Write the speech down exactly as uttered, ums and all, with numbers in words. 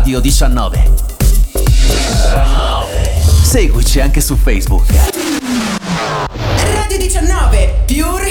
Radio diciannove. Seguici anche su Facebook. Radio diciannove, più